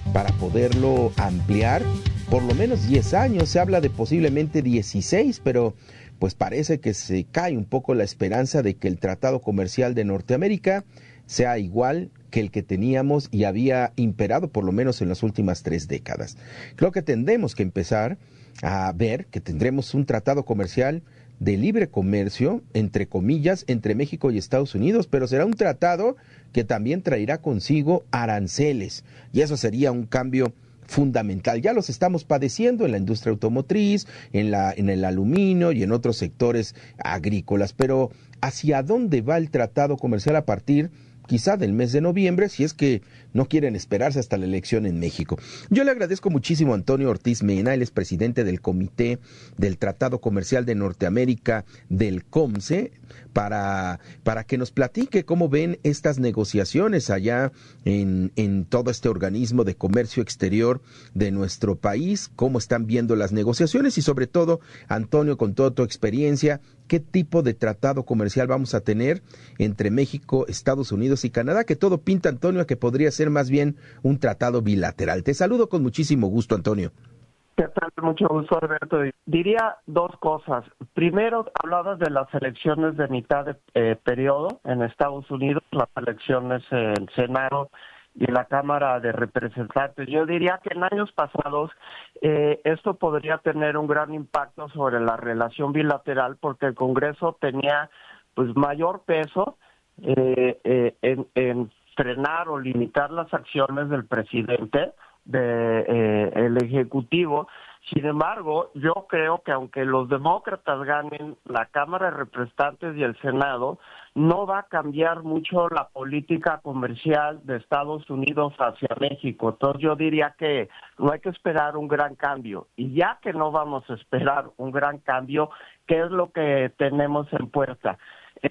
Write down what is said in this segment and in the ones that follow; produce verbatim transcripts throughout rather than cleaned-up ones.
para poderlo ampliar por lo menos diez años. Se habla de posiblemente dieciséis, pero pues parece que se cae un poco la esperanza de que el Tratado Comercial de Norteamérica sea igual que el que teníamos y había imperado por lo menos en las últimas tres décadas. Creo que tendremos que empezar a ver que tendremos un tratado comercial de libre comercio, entre comillas, entre México y Estados Unidos, pero será un tratado que también traerá consigo aranceles, y eso sería un cambio fundamental. Ya los estamos padeciendo en la industria automotriz, en la en el aluminio y en otros sectores agrícolas, pero ¿hacia dónde va el tratado comercial a partir quizá del mes de noviembre, si es que no quieren esperarse hasta la elección en México? Yo le agradezco muchísimo a Antonio Ortiz Mena, él es presidente del Comité del Tratado Comercial de Norteamérica, del COMCE, para, para que nos platique cómo ven estas negociaciones allá en, en todo este organismo de comercio exterior de nuestro país, cómo están viendo las negociaciones y sobre todo, Antonio, con toda tu experiencia, ¿qué tipo de tratado comercial vamos a tener entre México, Estados Unidos y Canadá? Que todo pinta, Antonio, a que podría ser más bien un tratado bilateral. Te saludo con muchísimo gusto, Antonio. ¿Qué tal? Mucho gusto, Alberto. Diría dos cosas. Primero, hablabas de las elecciones de mitad de eh, periodo en Estados Unidos, las elecciones en el Senado y la Cámara de Representantes. Yo diría que en años pasados eh, esto podría tener un gran impacto sobre la relación bilateral porque el Congreso tenía pues mayor peso eh, eh, en, en frenar o limitar las acciones del presidente, de eh, el Ejecutivo. Sin embargo, yo creo que aunque los demócratas ganen la Cámara de Representantes y el Senado, no va a cambiar mucho la política comercial de Estados Unidos hacia México. Entonces yo diría que no hay que esperar un gran cambio. Y ya que no vamos a esperar un gran cambio, ¿qué es lo que tenemos en puerta?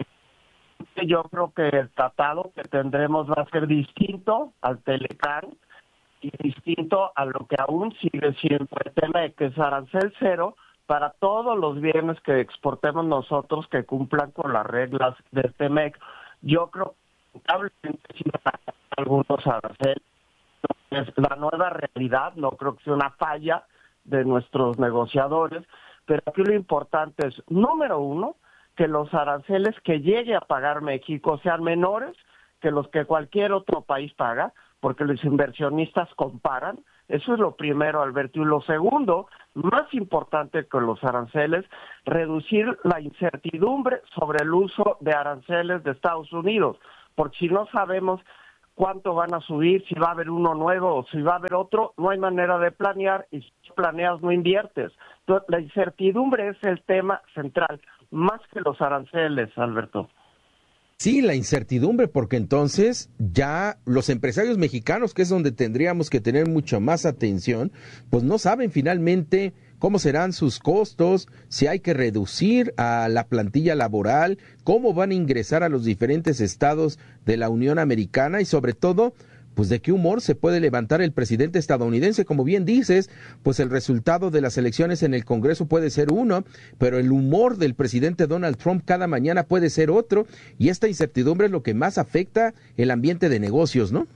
Yo creo que el tratado que tendremos va a ser distinto al Telecán, y distinto a lo que aún sigue siendo el tema de que es arancel cero para todos los bienes que exportemos nosotros que cumplan con las reglas del T-M E C. Yo creo que lamentablemente sí van a haber algunos aranceles. Es la nueva realidad, no creo que sea una falla de nuestros negociadores, pero aquí lo importante es, número uno, que los aranceles que llegue a pagar México sean menores que los que cualquier otro país paga, porque los inversionistas comparan. Eso es lo primero, Alberto. Y lo segundo, más importante que los aranceles, reducir la incertidumbre sobre el uso de aranceles de Estados Unidos, porque si no sabemos cuánto van a subir, si va a haber uno nuevo o si va a haber otro, no hay manera de planear, y si planeas no inviertes. Entonces, la incertidumbre es el tema central, más que los aranceles, Alberto. Sí, la incertidumbre, porque entonces ya los empresarios mexicanos, que es donde tendríamos que tener mucha más atención, pues no saben finalmente cómo serán sus costos, si hay que reducir a la plantilla laboral, cómo van a ingresar a los diferentes estados de la Unión Americana y sobre todo, pues de qué humor se puede levantar el presidente estadounidense. Como bien dices, pues el resultado de las elecciones en el Congreso puede ser uno, pero el humor del presidente Donald Trump cada mañana puede ser otro, y esta incertidumbre es lo que más afecta el ambiente de negocios, ¿no?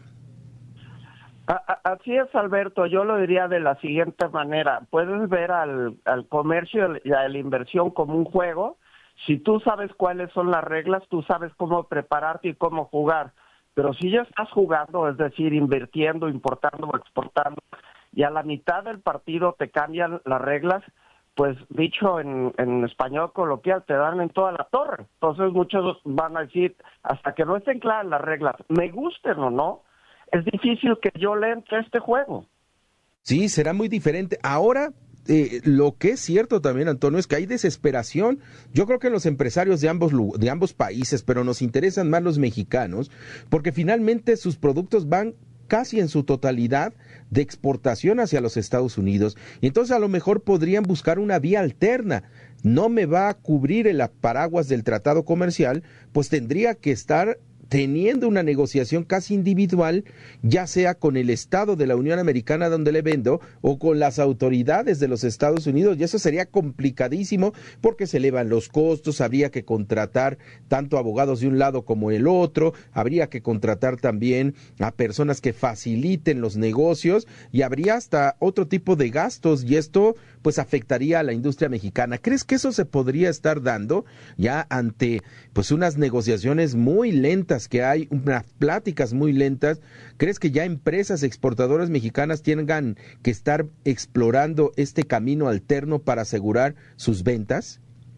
Así es, Alberto. Yo lo diría de la siguiente manera. Puedes ver al, al comercio y a la inversión como un juego. Si tú sabes cuáles son las reglas, tú sabes cómo prepararte y cómo jugar. Pero si ya estás jugando, es decir, invirtiendo, importando o exportando, y a la mitad del partido te cambian las reglas, pues dicho en, en español coloquial, te dan en toda la torre. Entonces muchos van a decir, hasta que no estén claras las reglas, me gusten o no, es difícil que yo le entre a este juego. Sí, será muy diferente. Ahora, eh, lo que es cierto también, Antonio, es que hay desesperación. Yo creo que los empresarios de ambos, de ambos países, pero nos interesan más los mexicanos, porque finalmente sus productos van casi en su totalidad de exportación hacia los Estados Unidos, y entonces a lo mejor podrían buscar una vía alterna. No me va a cubrir el paraguas del tratado comercial, pues tendría que estar teniendo una negociación casi individual, ya sea con el Estado de la Unión Americana donde le vendo o con las autoridades de los Estados Unidos, y eso sería complicadísimo porque se elevan los costos, habría que contratar tanto abogados de un lado como el otro, habría que contratar también a personas que faciliten los negocios y habría hasta otro tipo de gastos, y esto pues afectaría a la industria mexicana. ¿Crees que eso se podría estar dando ya ante pues unas negociaciones muy lentas que hay, unas pláticas muy lentas? ¿Crees que ya empresas exportadoras mexicanas tengan que estar explorando este camino alterno para asegurar sus ventas?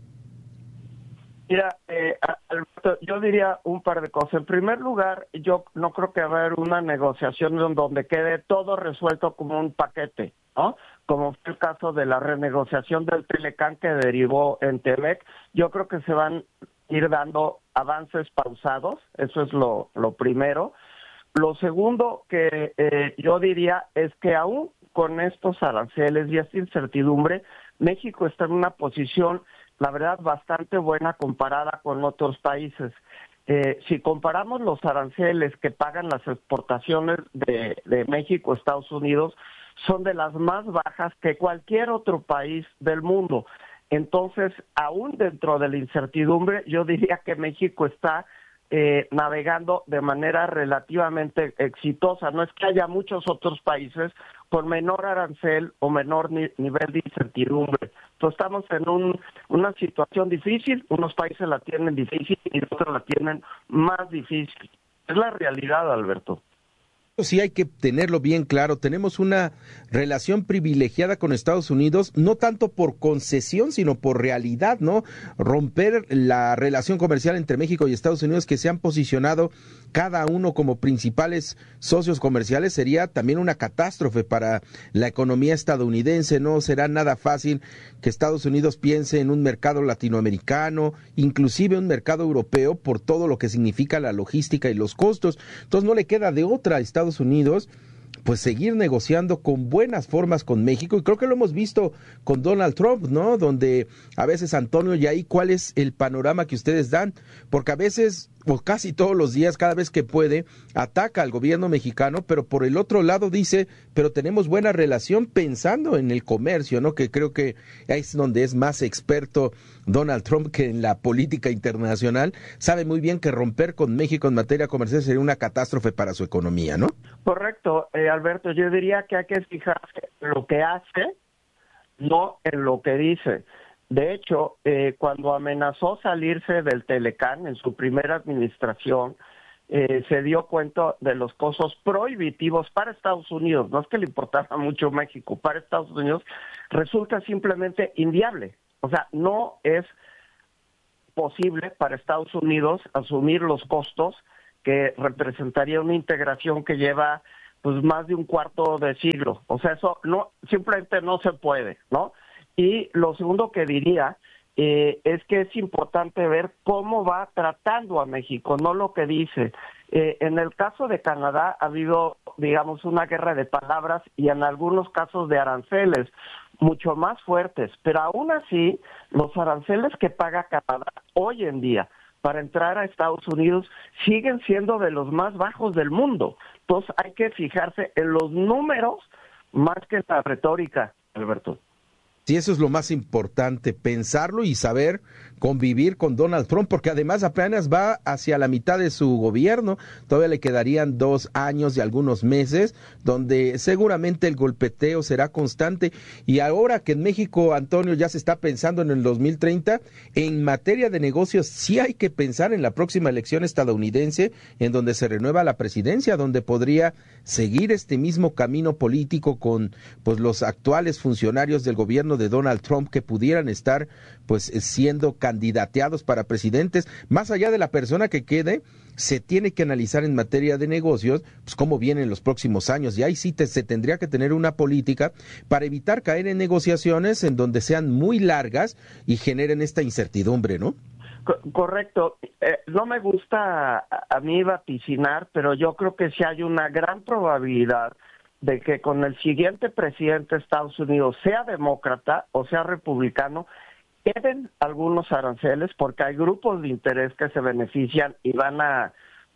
Mira, eh, Alberto, yo diría un par de cosas. En primer lugar, yo no creo que va a haber una negociación donde quede todo resuelto como un paquete, ¿no? Como fue el caso de la renegociación del Telecán que derivó en Temec. Yo creo que se van a ir dando avances pausados, eso es lo, lo primero. Lo segundo que eh, yo diría es que aún con estos aranceles y esta incertidumbre, México está en una posición, la verdad, bastante buena comparada con otros países. Eh, si comparamos los aranceles que pagan las exportaciones de, de México a Estados Unidos, son de las más bajas que cualquier otro país del mundo. Entonces, aún dentro de la incertidumbre, yo diría que México está eh, navegando de manera relativamente exitosa. No es que haya muchos otros países con menor arancel o menor ni, nivel de incertidumbre. Entonces, estamos en un, una situación difícil, unos países la tienen difícil y otros la tienen más difícil. Es la realidad, Alberto. Sí hay que tenerlo bien claro, tenemos una relación privilegiada con Estados Unidos, no tanto por concesión, sino por realidad, ¿no? Romper la relación comercial entre México y Estados Unidos, que se han posicionado cada uno como principales socios comerciales, sería también una catástrofe para la economía estadounidense. No será nada fácil que Estados Unidos piense en un mercado latinoamericano, inclusive un mercado europeo, por todo lo que significa la logística y los costos. Entonces no le queda de otra a Estados Unidos pues seguir negociando con buenas formas con México, y creo que lo hemos visto con Donald Trump, ¿no? Donde a veces, Antonio, y ahí, ¿cuál es el panorama que ustedes dan? Porque a veces, o casi todos los días, cada vez que puede, ataca al gobierno mexicano, pero por el otro lado dice, pero tenemos buena relación, pensando en el comercio, ¿no? Que creo que es donde es más experto Donald Trump que en la política internacional. Sabe muy bien que romper con México en materia comercial sería una catástrofe para su economía, ¿no? Correcto, eh, Alberto, yo diría que hay que fijarse en lo que hace, no en lo que dice. De hecho, eh, cuando amenazó salirse del Telecán en su primera administración, eh, se dio cuenta de los costos prohibitivos para Estados Unidos. No es que le importaba mucho México, para Estados Unidos resulta simplemente inviable. O sea, no es posible para Estados Unidos asumir los costos que representaría una integración que lleva pues más de un cuarto de siglo. O sea, eso no simplemente no se puede, ¿no? Y lo segundo que diría eh, es que es importante ver cómo va tratando a México, no lo que dice. Eh, en el caso de Canadá ha habido, digamos, una guerra de palabras y en algunos casos de aranceles mucho más fuertes, pero aún así los aranceles que paga Canadá hoy en día para entrar a Estados Unidos siguen siendo de los más bajos del mundo. Entonces hay que fijarse en los números más que en la retórica, Alberto. Sí, eso es lo más importante, pensarlo y saber convivir con Donald Trump, porque además apenas va hacia la mitad de su gobierno, todavía le quedarían dos años y algunos meses, donde seguramente el golpeteo será constante. Y ahora que en México, Antonio, ya se está pensando en el dos mil treinta, en materia de negocios sí hay que pensar en la próxima elección estadounidense, en donde se renueva la presidencia, donde podría seguir este mismo camino político con pues los actuales funcionarios del gobierno de Donald Trump, que pudieran estar pues siendo candidateados para presidentes. Más allá de la persona que quede, se tiene que analizar en materia de negocios pues cómo vienen los próximos años, y ahí sí te, se tendría que tener una política para evitar caer en negociaciones en donde sean muy largas y generen esta incertidumbre, ¿no? Correcto. Eh, no me gusta a, a mí vaticinar, pero yo creo que sí hay una gran probabilidad de que con el siguiente presidente de Estados Unidos, sea demócrata o sea republicano, queden algunos aranceles, porque hay grupos de interés que se benefician y van a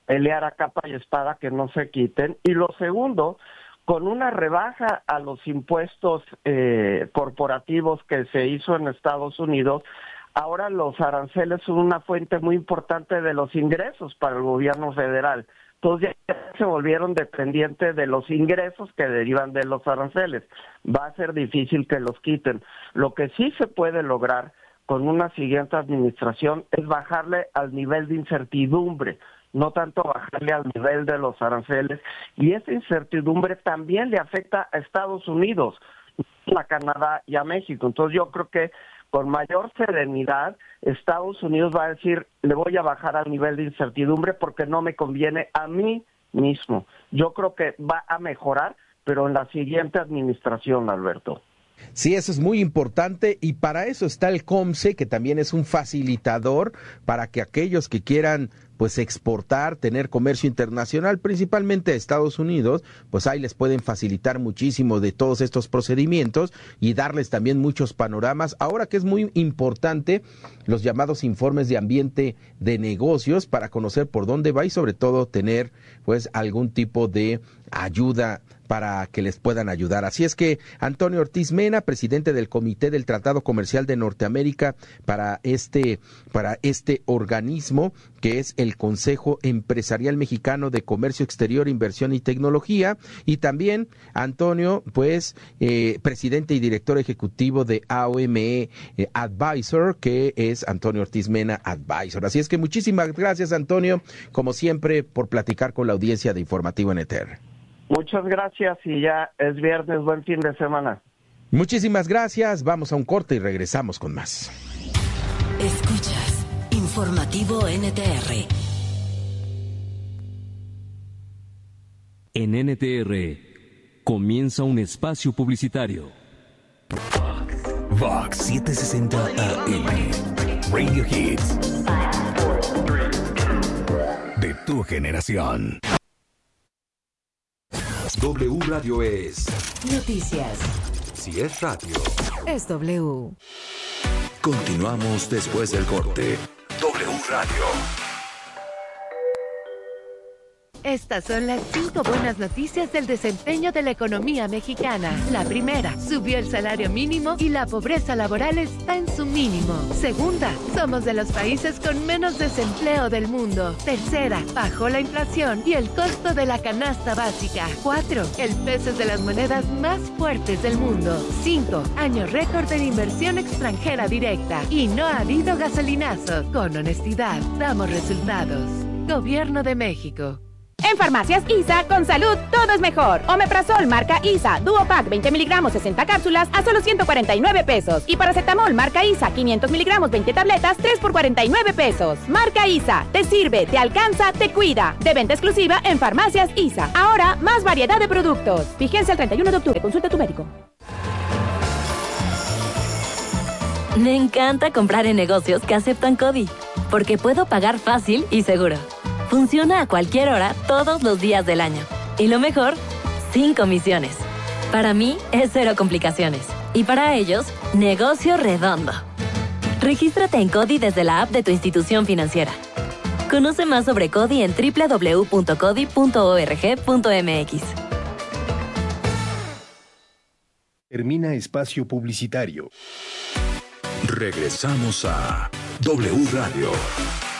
pelear a capa y espada que no se quiten. Y lo segundo, con una rebaja a los impuestos eh, corporativos que se hizo en Estados Unidos, ahora los aranceles son una fuente muy importante de los ingresos para el gobierno federal. Entonces ya se volvieron dependientes de los ingresos que derivan de los aranceles. Va a ser difícil que los quiten. Lo que sí se puede lograr con una siguiente administración es bajarle al nivel de incertidumbre, no tanto bajarle al nivel de los aranceles. Y esa incertidumbre también le afecta a Estados Unidos, a Canadá y a México. Entonces yo creo que con mayor serenidad, Estados Unidos va a decir, le voy a bajar al nivel de incertidumbre porque no me conviene a mí mismo. Yo creo que va a mejorar, pero en la siguiente administración, Alberto. Sí, eso es muy importante y para eso está el COMCE, que también es un facilitador para que aquellos que quieran pues exportar, tener comercio internacional, principalmente a Estados Unidos, pues ahí les pueden facilitar muchísimo de todos estos procedimientos y darles también muchos panoramas. Ahora que es muy importante los llamados informes de ambiente de negocios para conocer por dónde va y sobre todo tener pues algún tipo de ayuda para que les puedan ayudar. Así es que Antonio Ortiz Mena, presidente del Comité del Tratado Comercial de Norteamérica para este, para este organismo que es el Consejo Empresarial Mexicano de Comercio Exterior, Inversión y Tecnología, y también Antonio, pues, eh, presidente y director ejecutivo de A O M E eh, Advisor, que es Antonio Ortiz Mena Advisor. Así es que muchísimas gracias, Antonio, como siempre, por platicar con la audiencia de Informativo N T R. Muchas gracias y ya es viernes, buen fin de semana. Muchísimas gracias, vamos a un corte y regresamos con más. Escuchas Informativo N T R. En N T R comienza un espacio publicitario. Vox setecientos sesenta A M, Radio Hits de tu generación. W Radio es Noticias. Si es radio, Es W. continuamos después del corte. W Radio. Estas son las cinco buenas noticias del desempeño de la economía mexicana. La primera, subió el salario mínimo y la pobreza laboral está en su mínimo. Segunda, somos de los países con menos desempleo del mundo. Tercera, bajó la inflación y el costo de la canasta básica. Cuatro, el peso es de las monedas más fuertes del mundo. Cinco, año récord en inversión extranjera directa. Y no ha habido gasolinazo. Con honestidad, damos resultados. Gobierno de México. En Farmacias I S A, con salud, todo es mejor. Omeprazol marca I S A, Duopack veinte miligramos, sesenta cápsulas, a solo ciento cuarenta y nueve pesos. Y paracetamol marca I S A, quinientos miligramos, veinte tabletas, tres por cuarenta y nueve pesos. Marca I S A, te sirve, te alcanza, te cuida. De venta exclusiva en Farmacias I S A. Ahora, más variedad de productos. Vigencia el treinta y uno de octubre, consulta a tu médico. Me encanta comprar en negocios que aceptan CODI, porque puedo pagar fácil y seguro. Funciona a cualquier hora, todos los días del año. Y lo mejor, sin comisiones. Para mí, es cero complicaciones. Y para ellos, negocio redondo. Regístrate en CODI desde la app de tu institución financiera. Conoce más sobre CODI en doble u doble u doble u punto codi punto org punto m x. Termina espacio publicitario. Regresamos a W Radio.